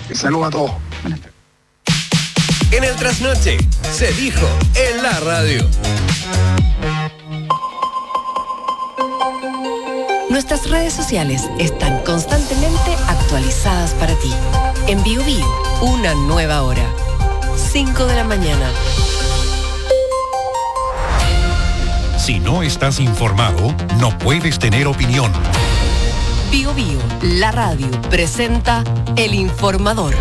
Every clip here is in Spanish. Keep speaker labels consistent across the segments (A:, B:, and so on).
A: Saludos a todos.
B: En el Trasnoche se dijo en la radio.
C: Nuestras redes sociales están constantemente actualizadas para ti. En Bio Bio, una nueva hora. 5 de la mañana.
D: Si no estás informado, no puedes tener opinión.
C: Bio Bio, la radio, presenta El Informador.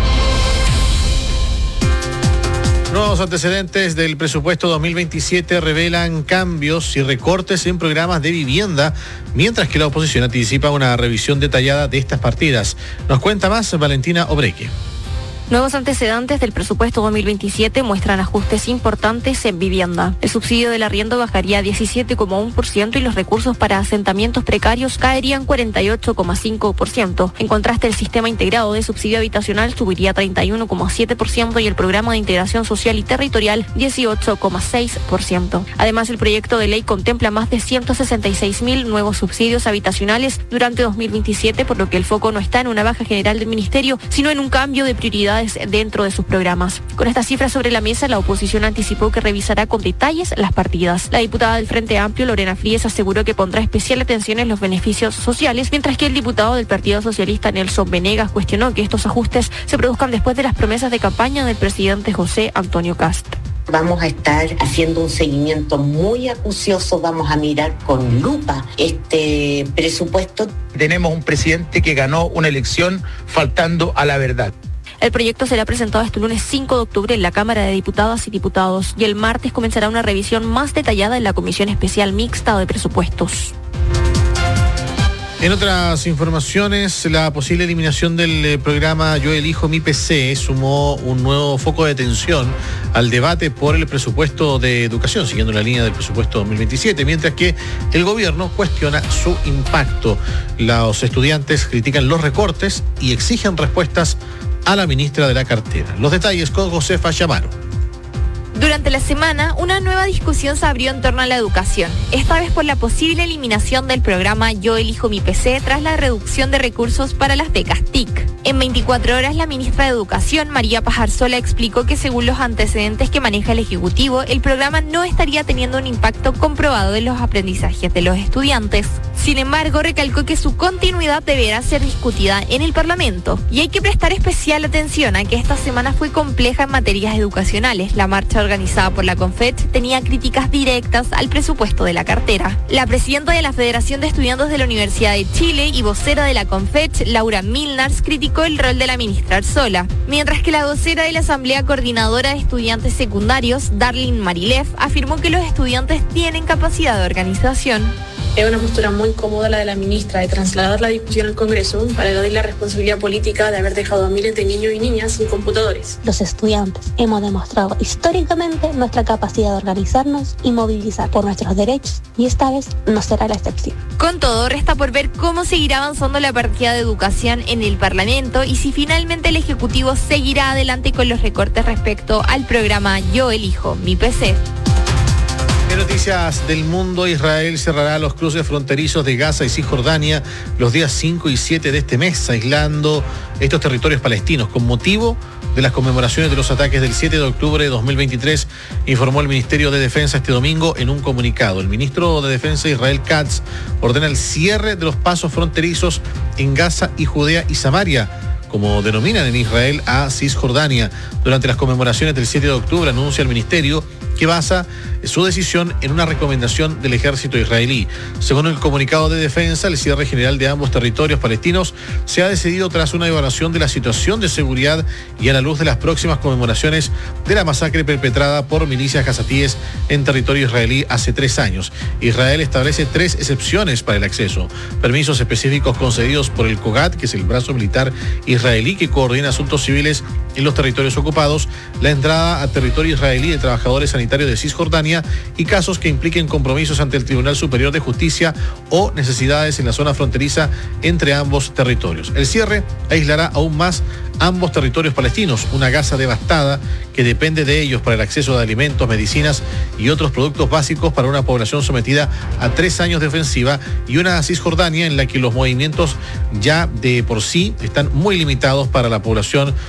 E: Nuevos antecedentes del presupuesto 2027 revelan cambios y recortes en programas de vivienda, mientras que la oposición anticipa una revisión detallada de estas partidas. Nos cuenta más Valentina Obreque.
F: Nuevos antecedentes del presupuesto 2027 muestran ajustes importantes en vivienda. El subsidio del arriendo bajaría a 17,1% y los recursos para asentamientos precarios caerían 48,5%. En contraste, el sistema integrado de subsidio habitacional subiría 31,7% y el programa de integración social y territorial 18,6%. Además, el proyecto de ley contempla más de 166.000 nuevos subsidios habitacionales durante 2027, por lo que el foco no está en una baja general del ministerio, sino en un cambio de prioridades dentro de sus programas. Con estas cifras sobre la mesa, la oposición anticipó que revisará con detalles las partidas. La diputada del Frente Amplio, Lorena Fríes, aseguró que pondrá especial atención en los beneficios sociales, mientras que el diputado del Partido Socialista, Nelson Venegas, cuestionó que estos ajustes se produzcan después de las promesas de campaña del presidente José Antonio Kast.
G: Vamos a estar haciendo un seguimiento muy acucioso, vamos a mirar con lupa este presupuesto.
H: Tenemos un presidente que ganó una elección faltando a la verdad.
F: El proyecto será presentado este lunes 5 de octubre en la Cámara de Diputadas y Diputados y el martes comenzará una revisión más detallada en la Comisión Especial Mixta de Presupuestos.
E: En otras informaciones, la posible eliminación del programa Yo Elijo Mi PC sumó un nuevo foco de tensión al debate por el presupuesto de educación, siguiendo la línea del presupuesto 2027, mientras que el gobierno cuestiona su impacto. Los estudiantes critican los recortes y exigen respuestas a la ministra de la cartera. Los detalles con Josefa Chamaro.
F: Durante la semana, una nueva discusión se abrió en torno a la educación, esta vez por la posible eliminación del programa Yo Elijo Mi PC tras la reducción de recursos para las becas TIC. En 24 horas, la ministra de Educación, María Pajarsola, explicó que según los antecedentes que maneja el Ejecutivo, el programa no estaría teniendo un impacto comprobado en los aprendizajes de los estudiantes. Sin embargo, recalcó que su continuidad deberá ser discutida en el Parlamento. Y hay que prestar especial atención a que esta semana fue compleja en materias educacionales. La marcha organizada por la CONFECH tenía críticas directas al presupuesto de la cartera. La presidenta de la Federación de Estudiantes de la Universidad de Chile y vocera de la CONFECH, Laura Milnars, criticó el rol de la ministra Arzola, mientras que la vocera de la Asamblea Coordinadora de Estudiantes Secundarios, Darlene Marilev, afirmó que los estudiantes tienen capacidad de organización.
I: Es una postura muy cómoda la de la ministra de trasladar la discusión al Congreso para evadir la responsabilidad política de haber dejado a miles de niños y niñas sin computadores.
J: Los estudiantes hemos demostrado históricamente nuestra capacidad de organizarnos y movilizar por nuestros derechos, y esta vez no será la excepción.
F: Con todo, resta por ver cómo seguirá avanzando la partida de educación en el Parlamento y si finalmente el Ejecutivo seguirá adelante con los recortes respecto al programa Yo Elijo Mi PC.
E: En noticias del mundo, Israel cerrará los cruces fronterizos de Gaza y Cisjordania los días 5 y 7 de este mes, aislando estos territorios palestinos con motivo de las conmemoraciones de los ataques del 7 de octubre de 2023, informó el Ministerio de Defensa este domingo en un comunicado. El ministro de Defensa, Israel Katz, ordena el cierre de los pasos fronterizos en Gaza y Judea y Samaria, como denominan en Israel a Cisjordania. Durante las conmemoraciones del 7 de octubre, anuncia el ministerio que basa su decisión en una recomendación del ejército israelí. Según el comunicado de defensa, el cierre general de ambos territorios palestinos se ha decidido tras una evaluación de la situación de seguridad y a la luz de las próximas conmemoraciones de la masacre perpetrada por milicias gazatíes en territorio israelí hace 3 años. Israel establece 3 excepciones para el acceso: permisos específicos concedidos por el COGAT, que es el brazo militar israelí que coordina asuntos civiles en los territorios ocupados, la entrada a territorio israelí de trabajadores sanitarios de Cisjordania y casos que impliquen compromisos ante el Tribunal Superior de Justicia o necesidades en la zona fronteriza entre ambos territorios. El cierre aislará aún más ambos territorios palestinos, una Gaza devastada que depende de ellos para el acceso de alimentos, medicinas y otros productos básicos para una población sometida a 3 años de ofensiva, y una Cisjordania en la que los movimientos ya de por sí están muy limitados para la población